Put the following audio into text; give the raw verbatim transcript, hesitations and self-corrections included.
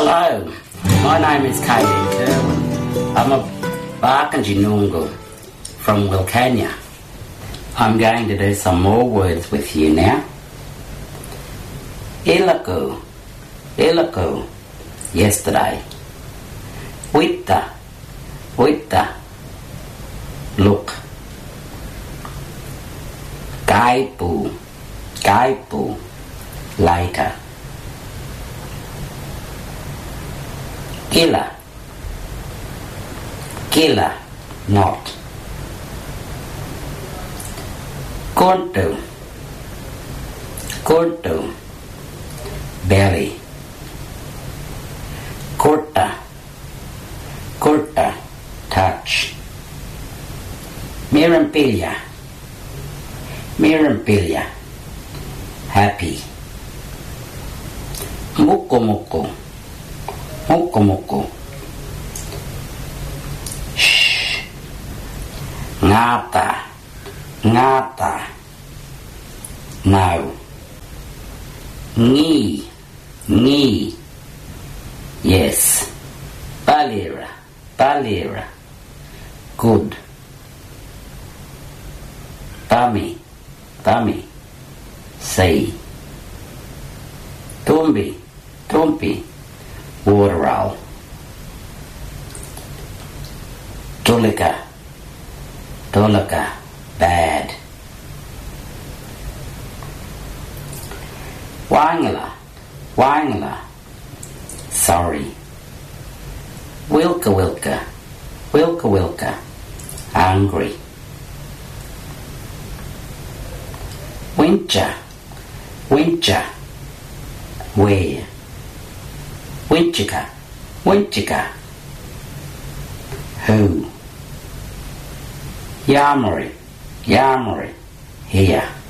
Hello, my name is K D Kerwin. I'm a Barkindji Noongar from Wilcannia. I'm going to do some more words with you now. Ilaku, Ilaku, yesterday. Witta, Witta, look. Kaipu, Kaipu, later. Killa, Killa, not. Kontu, Kontu, belly. Kurta, Kurta, touch. Mirampilya, Mirampilya, happy. Muku muku, muku muku. Shh. Ngata, ngata. No. Ngi, ngi. Yes. Balira, balira. Good. Tummy, tummy. See. Tumbi, tumpi. Water owl. Tulika, tulika. Bad. Wangala, Wangala. Sorry. Wilka, Wilka, Wilka, Wilka. Angry. Wincha, Wincha. Where? Winchika, Winchika. Who? Yamari, Yamari. Here.